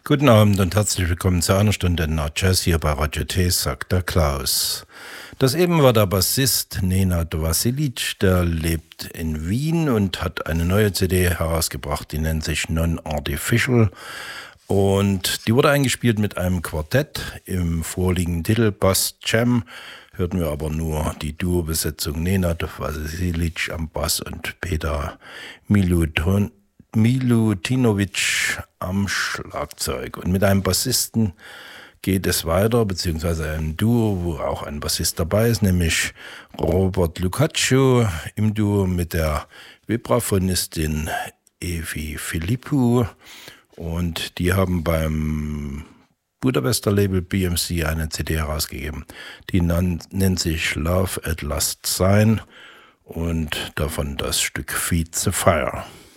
Guten Abend und herzlich willkommen zu einer Stunde nach Jazz hier bei Radio T, sagt der Klaus. Das eben war der Bassist Nenad Vasilic, der lebt in Wien und hat eine neue CD herausgebracht, die nennt sich Non-Artificial. Und die wurde eingespielt mit einem Quartett. Im vorliegenden Titel Bass Jam hörten wir aber nur die Duo-Besetzung Nenad Vasilic am Bass und Peter Milutinovic am Schlagzeug. Und mit einem Bassisten geht es weiter, beziehungsweise einem Duo, wo auch ein Bassist dabei ist, nämlich Robert Lucaccio im Duo mit der Vibraphonistin Evi Philippou. Und die haben beim Budapester Label BMC eine CD herausgegeben. Die nennt sich Love at Last Sign und davon das Stück Feed the Fire.